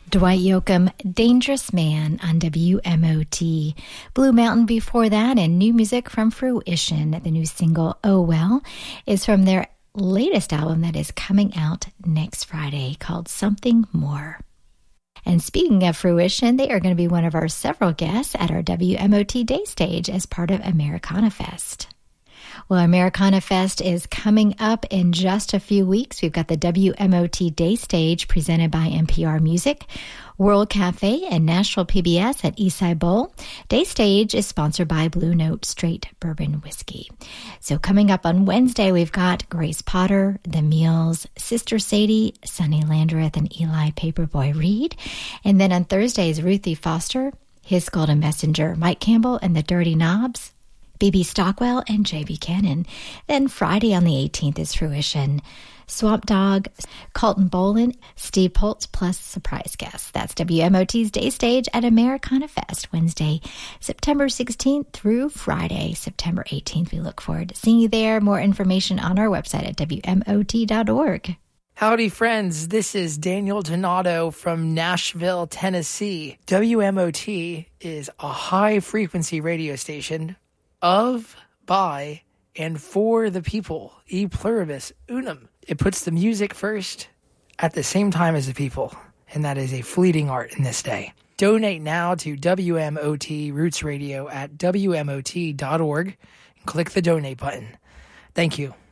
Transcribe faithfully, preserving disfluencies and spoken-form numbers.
Dwight Yoakam, Dangerous Man on W M O T. Blue Mountain before that, and new music from Fruition. The new single, Oh Well, is from their latest album that is coming out next Friday called Something More. And speaking of Fruition, they are going to be one of our several guests at our W M O T Day Stage as part of Americana Fest. Well, Americana Fest is coming up in just a few weeks. We've got the W M O T Day Stage presented by N P R Music, World Cafe, and Nashville P B S at Eastside Bowl. Day Stage is sponsored by Blue Note Straight Bourbon Whiskey. So coming up on Wednesday, we've got Grace Potter, The Meals, Sister Sadie, Sonny Landreth, and Eli Paperboy Reed. And then on Thursday is Ruthie Foster, His Golden Messenger, Mike Campbell, and the Dirty Knobs, B B Stockwell, and J B Cannon. Then Friday on the eighteenth is Fruition, Swamp Dogg, Colton Boland, Steve Poltz, plus surprise guests. That's W M O T's Day Stage at Americana Fest, Wednesday, September sixteenth through Friday, September eighteenth. We look forward to seeing you there. More information on our website at W M O T dot org. Howdy, friends. This is Daniel Donato from Nashville, Tennessee. W M O T is a high-frequency radio station of, by, and for the people, e pluribus unum. It puts the music first at the same time as the people, and that is a fleeting art in this day. Donate now to W M O T Roots Radio at W M O T dot org and click the donate button. Thank you.